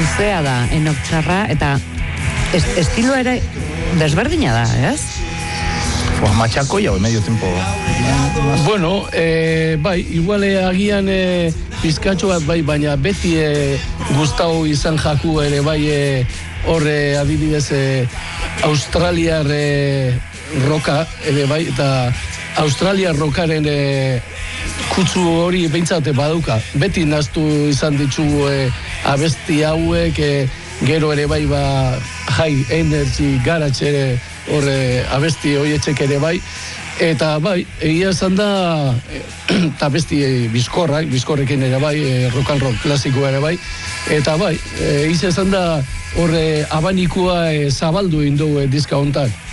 luzea da, Enok Txarra, eta estiloa ere desberdina da, ez? Pues machacoia o medio tiempo. Bueno, bai, igual agian pizkatxo bat bai, baina beti gustau izan jaku ere bai horre adibidez Australiar roka ere bai, eta Australiar rokaren kutsu hori behintzate baduka. Beti naztu izan ditugu abesti hauek, gero ere bai high energy garage ere horre abesti hoietxek ere bai, eta bai, egia esan da, eta abesti bizkorrekin ere bai, rock and roll klasikoa ere bai, eta bai, egia esan da horre abanikua zabaldu indu diska hontan.